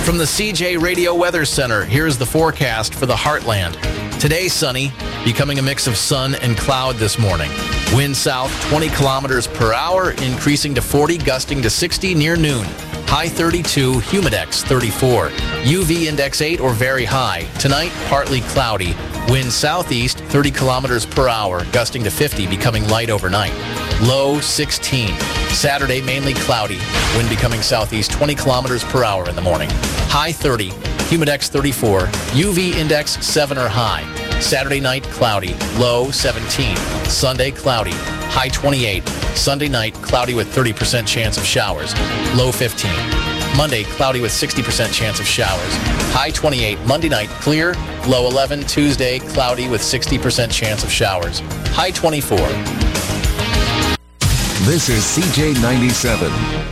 From the CJ Radio Weather Center, here's the forecast for the Heartland. Today, sunny, becoming a mix of sun and cloud this morning. Wind south 20 kilometers per hour, increasing to 40, gusting to 60 near noon. High 32, humidex 34. UV index 8 or very high. Tonight, partly cloudy. Wind southeast 30 kilometers per hour, gusting to 50, becoming light overnight. Low 16. Saturday, mainly cloudy. Wind becoming southeast 20 kilometers per hour in the morning. High 30, humidex 34, UV index 7 or high. Saturday night, cloudy, low 17. Sunday, cloudy, high 28. Sunday night, cloudy with 30% chance of showers, low 15. Monday, cloudy with 60% chance of showers, high 28. Monday night, clear, low 11. Tuesday, cloudy with 60% chance of showers, high 24. This is CJ 97.